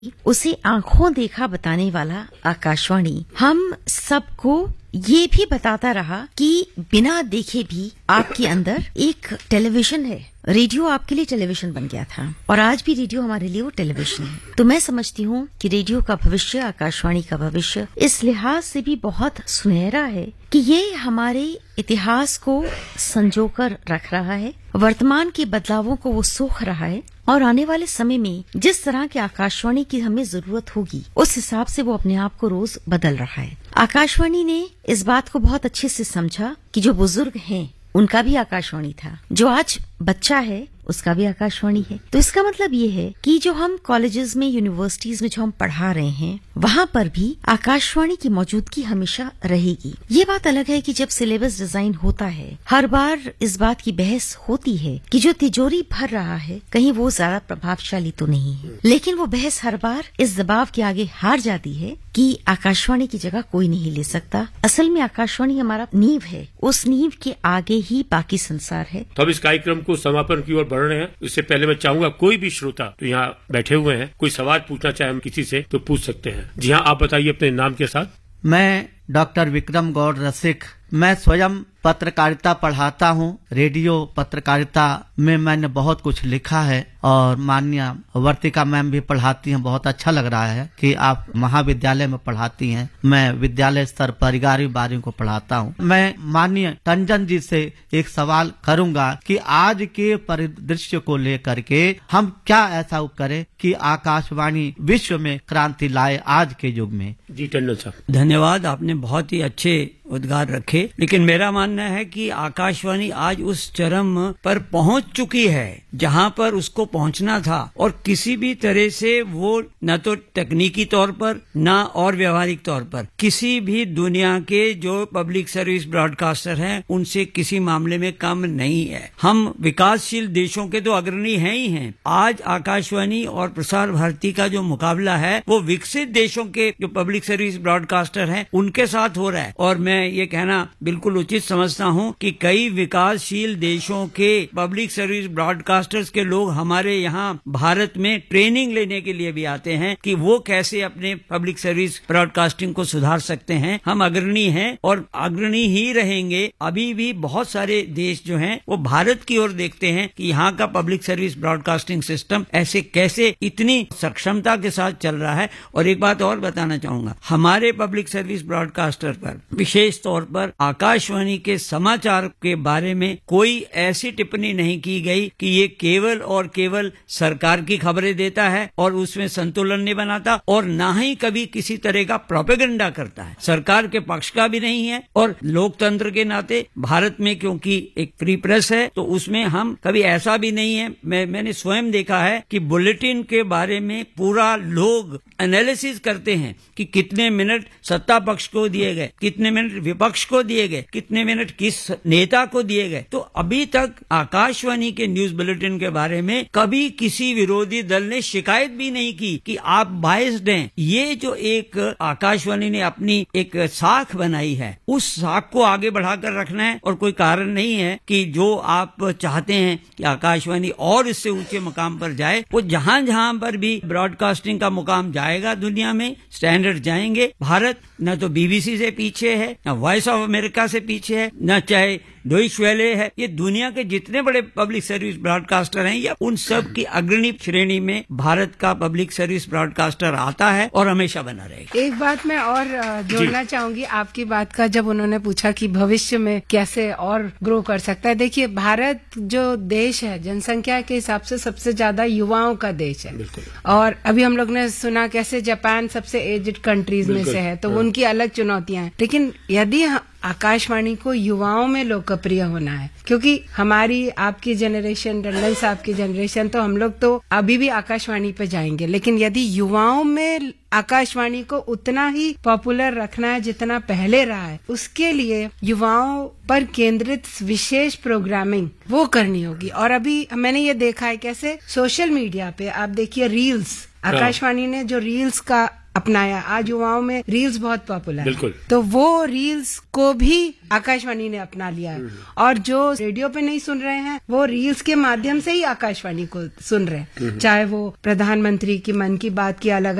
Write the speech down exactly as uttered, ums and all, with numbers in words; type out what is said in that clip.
उसे आंखों देखा बताने वाला आकाशवाणी हम सबको ये भी बताता रहा कि बिना देखे भी आपके अंदर एक टेलीविजन है। रेडियो आपके लिए टेलीविजन बन गया था और आज भी रेडियो हमारे लिए वो टेलीविजन है। तो मैं समझती हूँ कि रेडियो का भविष्य, आकाशवाणी का भविष्य इस लिहाज से भी बहुत सुनहरा है कि ये हमारे इतिहास को संजोकर रख रहा है, वर्तमान के बदलावों को वो सोख रहा है और आने वाले समय में जिस तरह के आकाशवाणी की हमें जरूरत होगी उस हिसाब से वो अपने आप को रोज बदल रहा है। आकाशवाणी ने इस बात को बहुत अच्छे से समझा कि जो बुजुर्ग हैं उनका भी आकाशवाणी था, जो आज बच्चा है उसका भी आकाशवाणी है। तो इसका मतलब ये है कि जो हम कॉलेजेस में, यूनिवर्सिटीज में जो हम पढ़ा रहे हैं वहाँ पर भी आकाशवाणी की मौजूदगी हमेशा रहेगी। ये बात अलग है कि जब सिलेबस डिजाइन होता है हर बार इस बात की बहस होती है कि जो तिजोरी भर रहा है कहीं वो ज्यादा प्रभावशाली तो नहीं है, लेकिन वो बहस हर बार इस दबाव के आगे हार जाती है कि आकाशवाणी की जगह कोई नहीं ले सकता। असल में आकाशवाणी हमारा नींव है, उस नींव के आगे ही बाकी संसार है। तो अब इस कार्यक्रम को समापन की ओर बढ़ रहे हैं। इससे पहले मैं चाहूंगा कोई भी श्रोता तो यहाँ बैठे हुए हैं, कोई सवाल पूछना चाहे हम किसी से तो पूछ सकते हैं। जी हाँ, आप बताइए अपने नाम के साथ। मैं डॉक्टर विक्रम गौड़ रसिक, मैं स्वयं पत्रकारिता पढ़ाता हूँ। रेडियो पत्रकारिता में मैंने बहुत कुछ लिखा है और माननीय वर्तिका मैम भी पढ़ाती हैं। बहुत अच्छा लग रहा है कि आप महाविद्यालय में पढ़ाती हैं। मैं विद्यालय स्तर पर ग्यारहवीं बारहवीं को पढ़ाता हूँ। मैं माननीय टंडन जी से एक सवाल करूंगा कि आज के परिदृश्य को लेकर के हम क्या ऐसा करें कि आकाशवाणी विश्व में क्रांति लाए आज के युग में। जी टंडन साहब। धन्यवाद, आपने बहुत ही अच्छे उद्गार रखे। लेकिन मेरा मानना है कि आकाशवाणी आज उस चरम पर पहुंच चुकी है जहां पर उसको पहुंचना था और किसी भी तरह से वो न तो तकनीकी तौर पर न और व्यवहारिक तौर पर किसी भी दुनिया के जो पब्लिक सर्विस ब्रॉडकास्टर हैं उनसे किसी मामले में कम नहीं है। हम विकासशील देशों के तो अग्रणी हैं ही हैं। आज आकाशवाणी और प्रसार भारती का जो मुकाबला है वो विकसित देशों के जो पब्लिक सर्विस ब्रॉडकास्टर हैं उनके साथ हो रहा है। और मैं ये कहना बिल्कुल उचित समझता हूँ कि कई विकासशील देशों के पब्लिक सर्विस ब्रॉडकास्टर्स के लोग हमारे यहाँ भारत में ट्रेनिंग लेने के लिए भी आते हैं कि वो कैसे अपने पब्लिक सर्विस ब्रॉडकास्टिंग को सुधार सकते हैं। हम अग्रणी हैं और अग्रणी ही रहेंगे। अभी भी बहुत सारे देश जो हैं वो भारत की ओर देखते हैं कि यहाँ का पब्लिक सर्विस ब्रॉडकास्टिंग सिस्टम ऐसे कैसे इतनी सक्षमता के साथ चल रहा है। और एक बात और बताना चाहूंगा, हमारे पब्लिक सर्विस ब्रॉडकास्टर पर विशेष तौर पर आकाशवाणी के समाचार के बारे में कोई ऐसी टिप्पणी नहीं की गई कि ये केवल और केवल सरकार की खबरें देता है और उसमें संतुलन नहीं बनाता और ना ही कभी किसी तरह का प्रोपेगेंडा करता है। सरकार के पक्ष का भी नहीं है और लोकतंत्र के नाते भारत में क्योंकि एक फ्री प्रेस है तो उसमें हम कभी ऐसा भी नहीं है। मैं मैंने स्वयं देखा है कि बुलेटिन के बारे में पूरा लोग एनालिसिस करते हैं कि कितने मिनट सत्ता पक्ष को दिए गए, कितने मिनट विपक्ष को दिए गए, कितने मिनट किस नेता को दिए गए। तो अभी तक आकाशवाणी के न्यूज बुलेटिन के बारे में कभी किसी विरोधी दल ने शिकायत भी नहीं की कि आप बायस्ड हैं। ये जो एक आकाशवाणी ने अपनी एक साख बनाई है उस साख को आगे बढ़ाकर रखना है और कोई कारण नहीं है कि जो आप चाहते हैं कि आकाशवाणी और इससे ऊंचे मुकाम पर जाए, वो जहां जहां पर भी ब्रॉडकास्टिंग का मुकाम जाएगा दुनिया में स्टैंडर्ड जाएंगे। भारत न तो बीबीसी से पीछे है, न वॉइस ऑफ अमेरिका से पीछे है, न चाहे डॉइच वेले है। ये दुनिया के जितने बड़े पब्लिक सर्विस ब्रॉडकास्टर हैं या उन सब की अग्रणी श्रेणी में भारत का पब्लिक सर्विस ब्रॉडकास्टर आता है और हमेशा बना रहेगा। एक बात मैं और जोड़ना चाहूंगी आपकी बात का, जब उन्होंने पूछा कि भविष्य में कैसे और ग्रो कर सकता है। देखिए, भारत जो देश है जनसंख्या के हिसाब से सबसे ज्यादा युवाओं का देश है और अभी हम लोग ने सुना कैसे जापान सबसे एज्ड कंट्रीज में से है, तो उनकी अलग चुनौतियां हैं। लेकिन यदि आकाशवाणी को युवाओं में लोकप्रिय होना है, क्योंकि हमारी आपकी जनरेशन, टंडन साहब की जनरेशन, तो हम लोग तो अभी भी आकाशवाणी पे जाएंगे, लेकिन यदि युवाओं में आकाशवाणी को उतना ही पॉपुलर रखना है जितना पहले रहा है, उसके लिए युवाओं पर केंद्रित विशेष प्रोग्रामिंग वो करनी होगी। और अभी मैंने ये देखा है कैसे सोशल मीडिया पे आप देखिए रील्स आकाशवाणी ने जो रील्स का अपनाया, आज युवाओं में रील्स बहुत पॉपुलर है, तो वो रील्स को भी आकाशवाणी ने अपना लिया है। और जो रेडियो पे नहीं सुन रहे हैं वो रील्स के माध्यम से ही आकाशवाणी को सुन रहे हैं, चाहे वो प्रधानमंत्री की मन की बात की अलग